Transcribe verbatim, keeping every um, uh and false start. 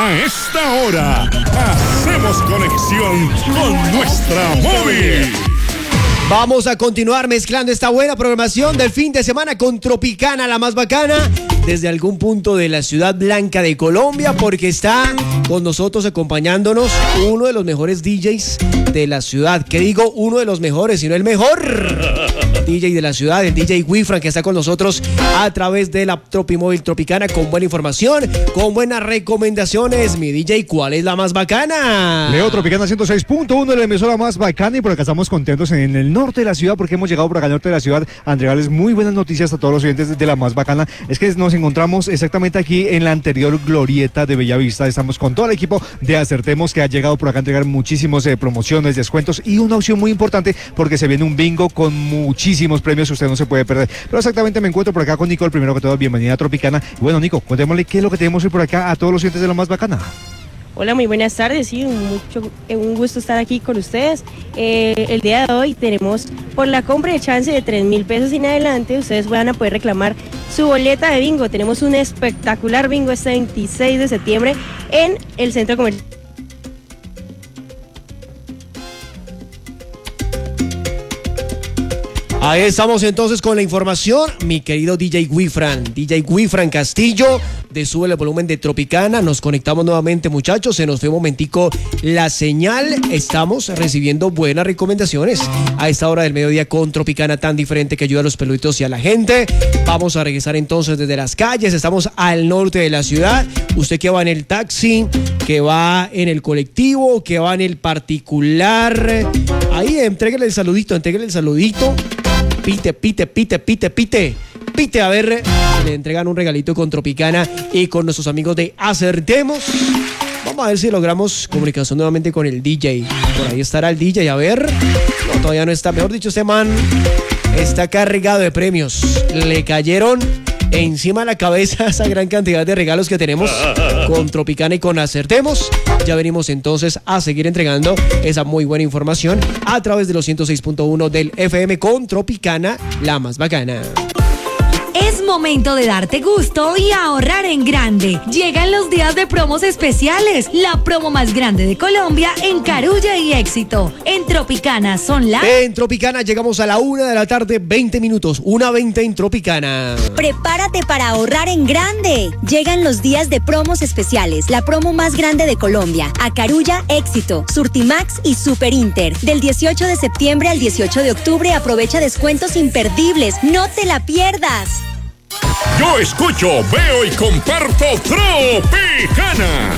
A esta hora, hacemos conexión con nuestra móvil. Vamos a continuar mezclando esta buena programación del fin de semana con Tropicana, la más bacana, desde algún punto de la ciudad blanca de Colombia, porque está con nosotros acompañándonos uno de los mejores D Js de la ciudad. ¿Qué digo? Uno de los mejores, sino el mejor D J de la ciudad, el D J Wifran, que está con nosotros a través de la Tropimóvil Tropicana con buena información, con buenas recomendaciones. Mi D J, ¿cuál es la más bacana? Leo, Tropicana ciento seis punto uno, la emisora más bacana, y por acá estamos contentos en el norte de la ciudad, porque hemos llegado por acá al norte de la ciudad a entregarles muy buenas noticias a todos los oyentes de la más bacana. Es que nos encontramos exactamente aquí en la anterior glorieta de Bellavista. Estamos con todo el equipo de Acertemos, que ha llegado por acá a entregar muchísimos eh, promociones, descuentos y una opción muy importante, porque se viene un bingo con muchísimos premios que usted no se puede perder. Pero exactamente me encuentro por acá con Nicole. Primero que todo, bienvenida a Tropicana. Y bueno, Nico, contémosle qué es lo que tenemos hoy por acá a todos los oyentes de la más bacana. Hola, muy buenas tardes, sí, mucho, un gusto estar aquí con ustedes. Eh, el día de hoy tenemos, por la compra de chance de tres mil pesos en adelante, ustedes van a poder reclamar su boleta de bingo. Tenemos un espectacular bingo este veintiséis de septiembre en el Centro Comercial. Ahí estamos entonces con la información, mi querido D J Wifran, D J Wifran Castillo, de Sube el Volumen de Tropicana. Nos conectamos nuevamente, muchachos, se nos fue un momentico la señal. Estamos recibiendo buenas recomendaciones a esta hora del mediodía con Tropicana tan diferente, que ayuda a los peluditos y a la gente. Vamos a regresar entonces desde las calles. Estamos al norte de la ciudad. Usted que va en el taxi, que va en el colectivo, que va en el particular, ahí entréguele el saludito, entréguele el saludito. Pite, pite, pite, pite, pite, pite, a ver, le entregan un regalito con Tropicana y con nuestros amigos de Acertemos. Vamos a ver si logramos comunicación nuevamente con el D J. Por ahí estará el D J, a ver. No, todavía no está. Mejor dicho, este man está cargado de premios. Le cayeron encima de la cabeza esa gran cantidad de regalos que tenemos con Tropicana y con Acertemos. Ya venimos entonces a seguir entregando esa muy buena información a través de los ciento seis punto uno del F M con Tropicana, la más bacana. Es momento de darte gusto y ahorrar en grande. Llegan los días de promos especiales. La promo más grande de Colombia en Carulla y Éxito. En Tropicana son las... En Tropicana llegamos a la una de la tarde, veinte minutos. una veinte en Tropicana. Prepárate para ahorrar en grande. Llegan los días de promos especiales. La promo más grande de Colombia. A Carulla, Éxito, Surtimax y Super Inter. Del dieciocho de septiembre al dieciocho de octubre aprovecha descuentos imperdibles. No te la pierdas. Yo escucho, veo y comparto Tropicana.